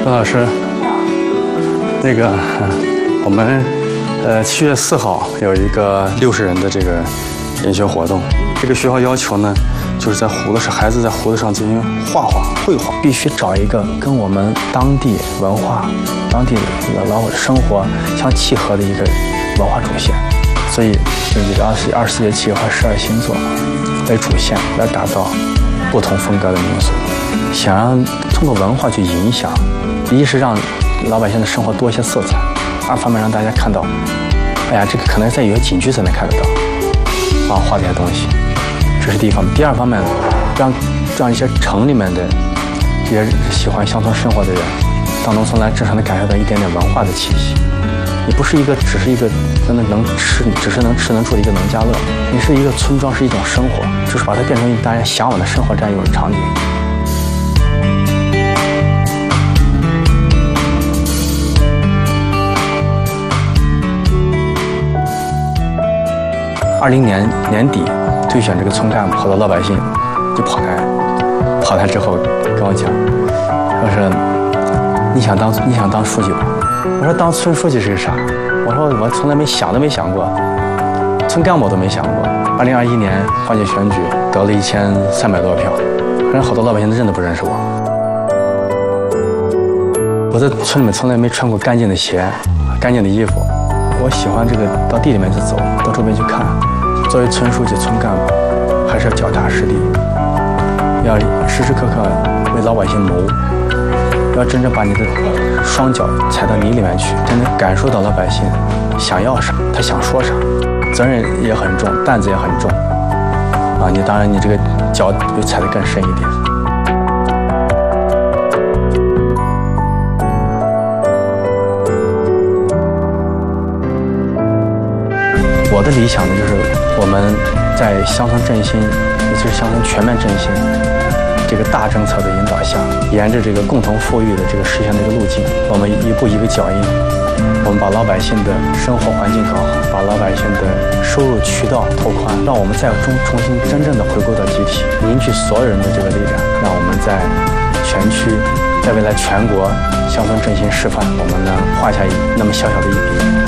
周老师，我们7月4号有一个60人的这个研学活动。这个学校要求呢，就是孩子在胡子上进行绘画，必须找一个跟我们当地文化、当地老生活相契合的一个文化主线。所以就以24节气和12星座为主线来打造不同风格的民俗，想让通过文化去影响，一是让老百姓的生活多一些色彩，二方面让大家看到，哎呀，这个可能在有些景区才能看得到，画这些东西，这是第一方面。第二方面，让一些城里面的这些喜欢乡村生活的人，到农村来，正常的感受到一点点文化的气息。你不是只是一个只是能吃能住的一个农家乐，你是一个村庄，是一种生活，就是把它变成大家向往的生活这样一种场景。2020年年底推选这个村干部，好多老百姓就跑台之后跟我讲，说是你想当书记吧？我说当村书记是个啥？我说我从来想都没想过，村干部我都没想过。2021年换届选举得了1300多票，反正好多老百姓都认都不认识我。我在村里面从来没穿过干净的鞋、干净的衣服。我喜欢到地里面去走，到周边去看。作为村书记、村干部，还是要脚踏实地，要时时刻刻为老百姓谋。要真正把你的双脚踩到泥里面去，真正感受到老百姓想要啥，他想说啥，责任也很重，担子也很重啊！当然你这个脚就踩得更深一点。我的理想呢，就是我们在乡村振兴，尤其是乡村全面振兴这个大政策的引导下，沿着这个共同富裕的这个实现的一个路径，我们一步一个脚印，我们把老百姓的生活环境搞好，把老百姓的收入渠道拓宽，让我们再重新真正的回归到集体，凝聚所有人的这个力量，让我们在全区，在未来全国乡村振兴示范，我们呢画下那么小小的一笔。